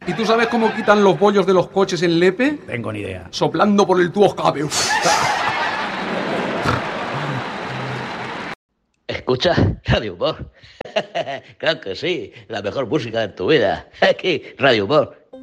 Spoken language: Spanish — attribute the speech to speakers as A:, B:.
A: ¿Y tú sabes cómo quitan los bollos de los coches en Lepe?
B: Tengo ni idea.
A: Soplando por el tubo escape.
C: ¿Escuchas Radio Humor? Claro que sí, la mejor música de tu vida. Aquí, Radio Humor.